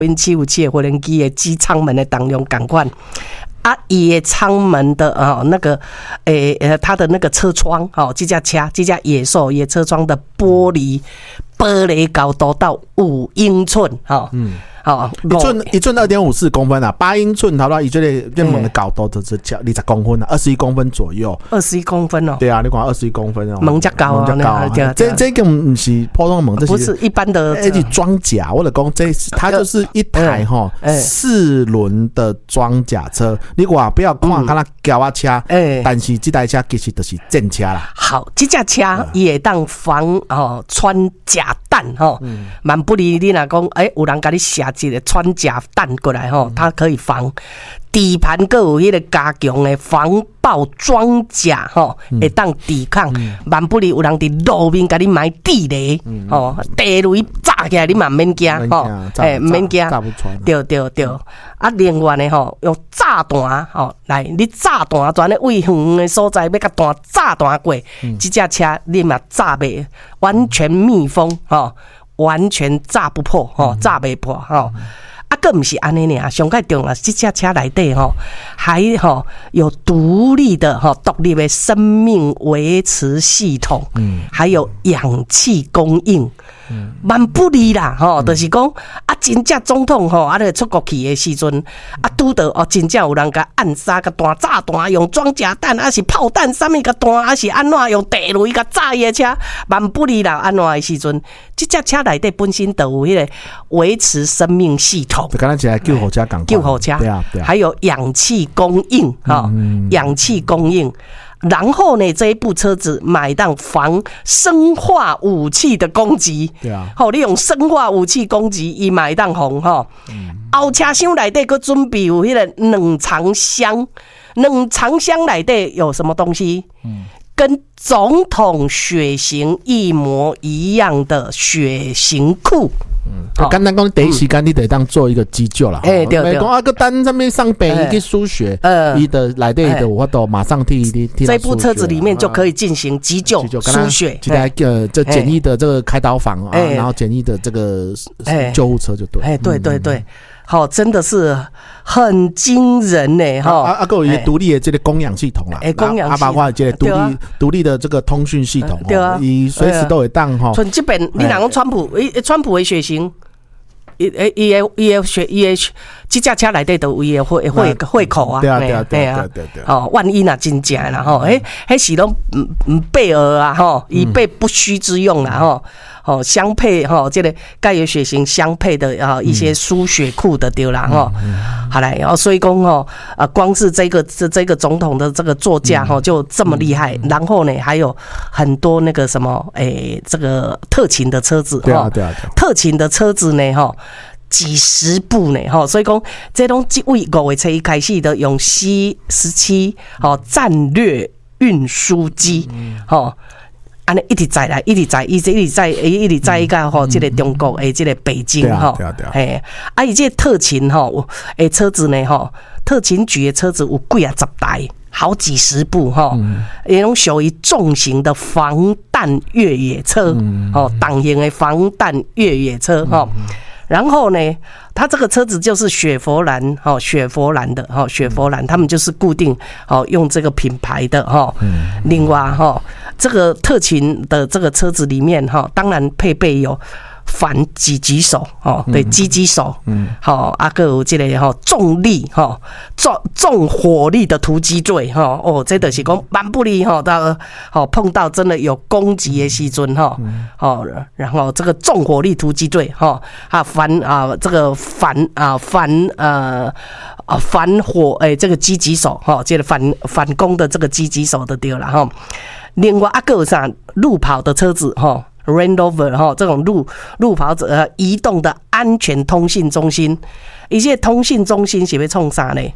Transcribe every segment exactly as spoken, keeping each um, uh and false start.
因七五七的无人机的机舱门的当中同款。啊，伊的舱门的啊、哦，那个诶呃，它的那个车窗哦，这架车这架野兽野车窗的玻璃玻璃高度到五英寸哦，嗯。哦， 一寸一寸二点五四公分啊，八英寸，头到伊这个这门的高度就是叫二十公分啊，二十一公分左右。 二十一公分哦。 对啊，你讲二十一公分哦。 门较高啊， 门较高啊。这这个不是普通的门，这不是一般的， 这是装甲。我的讲，这它就是一台哈四轮的装甲车。你话不要看看它轿仔车，但是这台车其实就是战车啦。 好，这架车也当防哦穿甲弹哈，蛮不离你若讲，哎，有人甲你写。一个穿甲弹过来吼，它可以防底盘，各有迄个加强的防爆装甲吼，会当抵抗。万不离有人伫路面甲你埋地雷吼，地雷炸起来你嘛免惊吼，哎免惊，对对对。啊，另外呢吼，用炸弹吼来，你炸弹全咧位远的所在要甲弹炸弹过，这架车你嘛炸袂完全密封吼。完全炸不破吼，炸不破吼。啊，更不是安尼呢，上盖重要这架车内底吼，还吼有独立的吼独立的生命维持系统，嗯，还有氧气供应。蛮不利啦，吼，就是讲啊，真正总统吼，啊，咧出国去的时阵，啊，拄到哦，真正有人甲暗杀甲弹炸弹，用装甲弹，啊是炮弹，啥物甲弹，啊是安怎用地雷甲炸伊的车，蛮不利啦，安怎的时阵，这架车内底本身就有迄个维持生命系统， 就刚才讲救护车讲， 救护车， 对啊，对啊， 还有氧气供应，哈、嗯，氧气供应。然后呢，这一部车子买当防生化武器的攻击， 对啊， 好，你用生化武器攻击，伊买当红哈。后车厢内底佫准备有迄个冷藏箱，冷藏箱内底有什么东西？嗯，跟总统血型一模一样的血型库。 嗯，简单讲，第一时间你得当做一个急救啦。 哎、嗯，对对。 讲啊，个单上面上病去输血，呃，伊的内底的我都马上替你替。 这部车子里面就可以进行急救、输血。 现在呃，这简易的这个开刀房啊，然后简易的这个救护车就对。 哎，对对对。好，真的是很惊人呢，哈！ 啊啊，还有一个独立的这个供氧系统啦， 哎，供氧系统， 啊，包括这个独立独立的这个通讯系统， 对啊， 伊随时都会当哈。 从这边，你若讲川普，川普的血型，伊诶，伊诶，伊诶血，伊诶，这架车内底都有伊诶会会会口啊， 对啊，对啊，对啊，对对。 哦，万一若真正啦吼，诶，迄是拢嗯嗯备而啊吼，以备不虚之用啦吼。哦，相配哈，这个钙有血型相配的啊一些输血库的丢啦哈，好来，然后所以讲哦，啊，光是这个这这个总统的这个座驾哈就这么厉害，然后呢还有很多那个什么诶，这个特勤的车子哈， 对啊， 特勤的车子呢哈。几十部呢，哈，所以讲这种这位五月初一开始的用 C 十七哦战略运输机，哈。安尼一直载来，一直载，一直一直载，一直载到吼，这个中国诶，这个北京吼，嘿，啊，伊这个特勤吼，诶，车子呢吼，特勤局的车子有几啊十台，好几十部吼，也拢属于重型的防弹越野车，哦，党型的防弹越野车吼。然后呢，它这个车子就是雪佛兰，哈，雪佛兰的，哈，雪佛兰，他们就是固定，哦，用这个品牌的，哈。另外，哈，这个特勤的这个车子里面，哈，当然配备有反狙击手，哦，对，狙击手，嗯，好，啊个有这个哈重力，哈，重重火力的突击队，哈，哦，这就是讲蛮不利哈，到好碰到真的有攻击的时阵，哈，哦，然后这个重火力突击队，哈，啊反啊这个反啊反呃啊反火诶、欸、这个狙击手，哈，这个反反攻的这个狙击手的对了哈。另外啊个有啥路跑的车子，哈。Range Rover 哈，这种路路跑者呃移动的安全通信中心，一些通信中心是要创啥呢？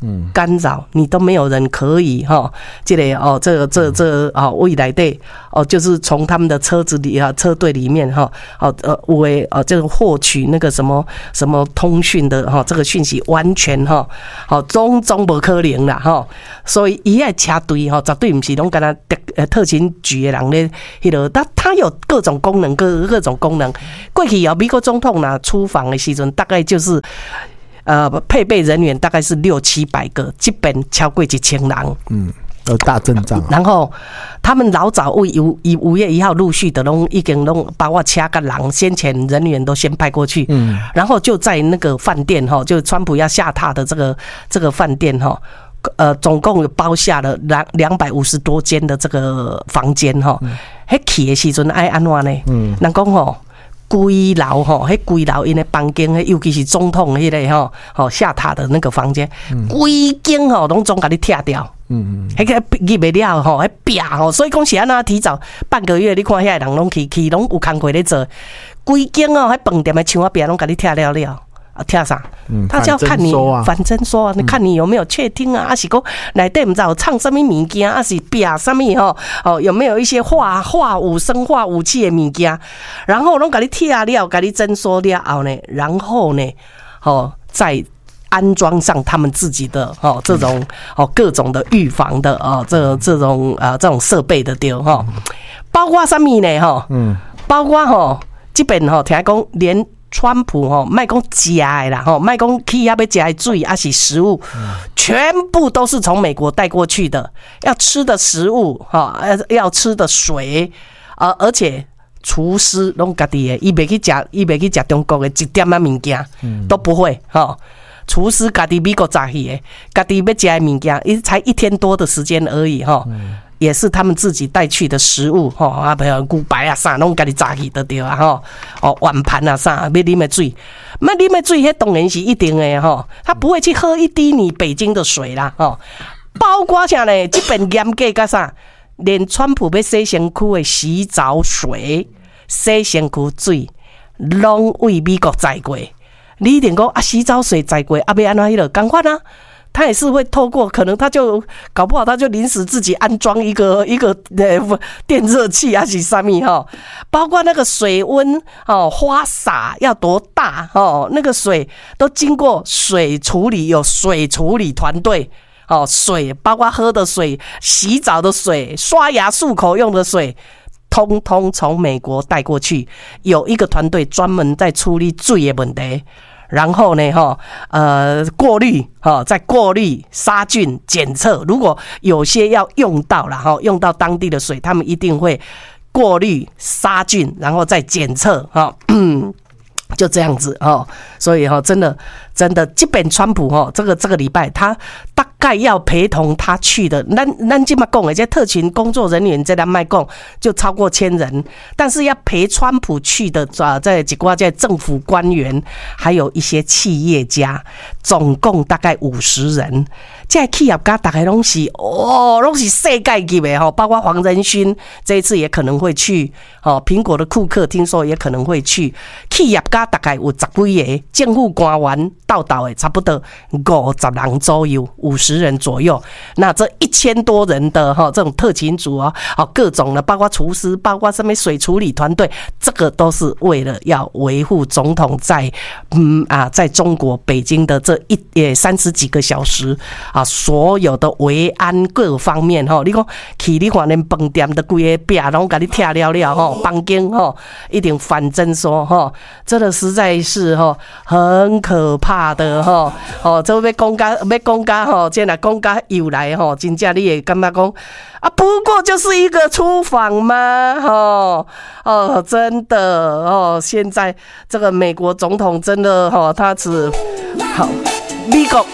干扰，你都没有人可以哈，这个哦，这个这这哦，未来的哦，就是从他们的车子里啊，车队里面哈，哦呃，为呃这个获取那个什么什么通讯的哈，这个讯息完全哈，好种种不可能啦哈，所以伊个车队哈，绝对不是拢跟他特特勤局的人咧，迄个，但它有各种功能，各各种功能。过去啊，美国总统呢出访的时阵，大概就是。呃，配备人员大概是六七百个，基本超过一千人。 嗯，有大阵仗、啊。 然后他们老早为五以五月一号陆续的拢已经拢包括其他个人，先前人员都先派过去。嗯，然后就在那个饭店哈，就川普要下榻的这个这个饭店哈，呃，总共有包下了两两百五十多间的这个房间哈。迄去的时阵爱安怎呢？嗯，人讲吼。规楼吼，迄规楼因的房间，尤其是总统迄个吼，吼下榻的那个房间，规间吼拢总甲你拆掉，嗯嗯，迄个入不了吼，迄壁吼，所以讲是安怎提早半个月，你看遐人拢去去拢有工课咧做，规间哦，迄饭店的墙壁拢甲你拆了了。啊，跳啥？嗯，他就要看你反侦说啊，你看你有没有确定啊？还是讲内底唔知有藏什么物件，还是壁什么吼？哦，有没有一些化化武生化武器的物件？然后拢给你跳了，给你侦说了后呢，然后呢，哦，再安装上他们自己的哦这种哦各种的预防的哦这这种啊、呃、这种设备的对哈，包括什么呢哈？嗯，包括哈这边哈听讲连。川普吼，卖讲食的啦，吼，卖讲去遐要食的水，还是食物，全部都是从美国带过去的。要吃的食物，哈，要吃的水，啊，而且厨师拢家己的，伊袂去食，伊袂去食中国的一点仔物件，都不会，哈。厨师家己美国炸去的，家己要食的物件，伊才一天多的时间而已，哈。也是他们自己带去的食物，吼啊，比如牛排啊啥，拢家己炸去得对啊，吼哦碗盘啊啥，要啉的水，那啉的水，迄当然是一定的吼，他不会去喝一滴你北京的水啦，吼，包括啥呢？这边严格甲啥，连川普要洗身躯的洗澡水、洗身躯水，拢为美国载过。你一定讲啊，洗澡水载过，啊，要安怎迄落共款啊？他也是会透过，可能他就搞不好，他就临时自己安装一个一个呃电热器啊，是啥咪哈？包括那个水温哦，花洒要多大哦？那个水都经过水处理，有水处理团队哦，水包括喝的水、洗澡的水、刷牙漱口用的水。通通从美国带过去，有一个团队专门在处理水的问题。然后呢，哈，呃，过滤，哈，再过滤、杀菌、检测。如果有些要用到了，哈，用到当地的水，他们一定会过滤、杀菌，然后再检测，哈，就这样子哦。所以哈，真的，真的，基本川普哈，这个这个礼拜他大概要陪同他去的，咱咱今嘛讲的这特勤工作人员这样卖讲就超过千人，但是要陪川普去的啊，在几挂在政府官员，还有一些企业家，总共大概五十人。这企业家大概拢是哦，拢是世界级的哈，包括黄仁勋这一次也可能会去哦，苹果的库克听说也可能会去，企业家大概有十几个，政府官员到到的差不多五十人左右，五十人左右。那这一千多人的哈这种特勤组啊，哦各种的，包括厨师，包括什么水处理团队，这个都是为了要维护总统在嗯啊在中国北京的这一也三十几个小时啊。所有的维安各方面吼，你讲去你看连饭店的规个壁拢给你拆了了吼，房间吼一定反侦说吼，真的实在是吼很可怕的吼哦，这要讲甲要讲甲吼，这若讲甲又来吼，真正你也感觉讲啊，不过就是一个出访吗？吼哦，真的哦，现在这个美国总统真的吼，他是好美国。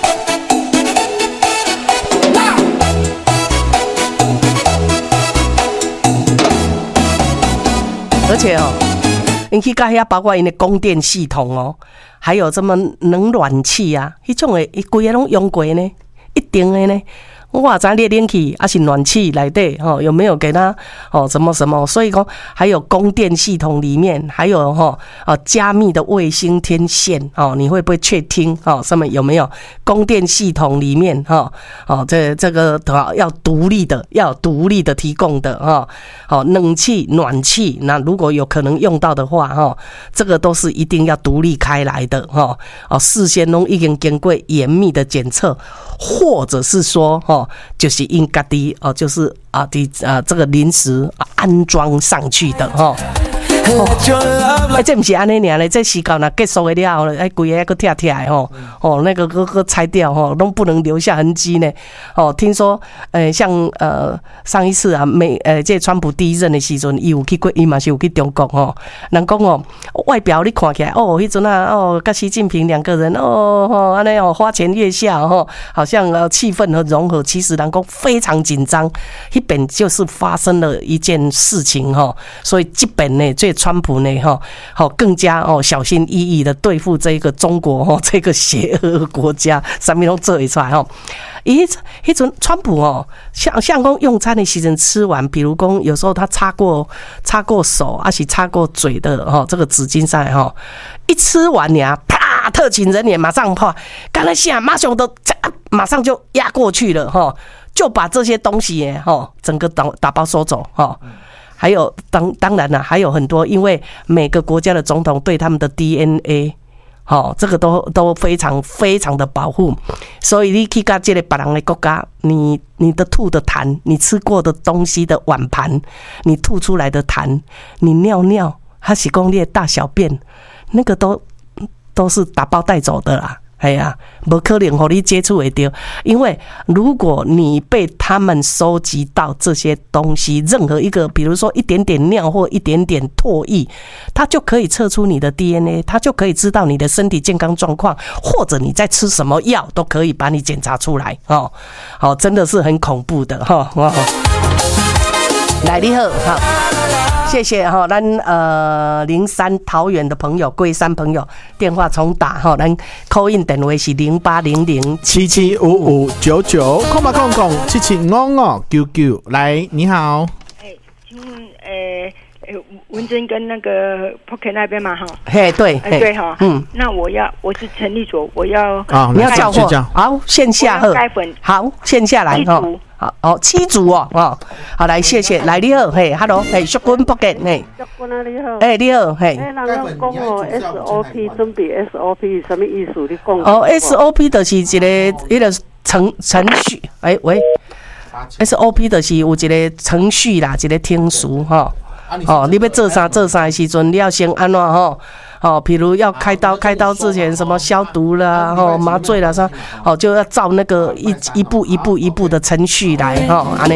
而且哦，你去看遐，包括因的供电系统哦，还有什么冷暖气啊，迄种的，伊规个拢用过呢，一定的呢。 哇，咱列冷气还是暖气来对哦？有没有给他哦？什么什么？所以说还有供电系统里面还有哈啊加密的卫星天线哦，你会不会确听哦？上面有没有供电系统里面哈哦？这这个要独立的，要独立的提供的哈哦，冷气、暖气，那如果有可能用到的话哈，这个都是一定要独立开来的哈哦，事先都已经经过严密的检测，或者是说哈。就是应该的哦，就是啊的啊这个临时安装上去的哈。哦，哎，这不是安尼尔嘞，这时间呢结束的了，哎，规个个拆拆来吼，哦，那个个个拆掉吼，都不能留下痕迹呢。哦，听说，呃，像呃上一次啊，美呃这川普第一任的时阵，伊有去过，伊嘛是有去中国吼。人讲哦，外表你看起来哦，迄阵啊哦，跟习近平两个人哦吼，安尼哦花前月下吼，好像呃气氛和融合，其实人讲非常紧张。那边就是发生了一件事情哈，所以这边呢最。川普呢，哈，好更加哦小心翼翼的对付这个中国哦，这个邪恶国家，什么都做会出来哈。咦，迄阵川普哦，像像讲用餐的时阵吃完，比如讲有时候他擦过擦过手，还是擦过嘴的哈，这个纸巾上哈，一吃完呀，啪，特勤人员马上啪，刚才下马上都马上就压过去了哈，就把这些东西哈整个打打包收走哈。还有当当然了，还有很多，因为每个国家的总统对他们的 D N A， 好、哦，这个都都非常非常的保护，所以你去到这个别人的国家，你你的吐的痰，你吃过的东西的碗盘，你吐出来的痰，你尿尿，还是讲你的大小便，那个都都是打包带走的啦。哎呀，不可能和你接触得到，因为如果你被他们收集到这些东西，任何一个，比如说一点点尿或一点点唾液，它就可以测出你的 D N A， 它就可以知道你的身体健康状况，或者你在吃什么药，都可以把你检查出来哦。好、哦，真的是很恐怖的哈。哦、来，你好，好。谢谢哈，咱呃零三桃园的朋友，龟山朋友电话重打哈，咱 call in 电话是零八零零七七五五九九，空吧空空七七五五九九，来你好， 哎，请问呃呃文珍跟那个 Pocket 那边嘛哈， 嘿对， 哎对哈，嗯，那我要我是陈立卓，我要啊你要叫货，好线下喝，好线下来哈。好哦，七组哦，哦，好来，谢谢，来你好，嘿 ，hello， 嘿，淑君 Pocket， 嘿， 淑君啊，你好， 哎，你好，嘿， 哎，人讲哦 ，S O P 准备 S O P 什么意思？你讲哦 ，S O P 就是一个一个程程序，哎喂 ，S O P 就是有一个程序啦，一个听书哈，哦，你要做啥做啥的时阵，你要先安怎吼？哦，比如要开刀，开刀之前什么消毒啦，吼麻醉啦，啥，哦就要照那个一一步一步一步的程序来，吼，安尼。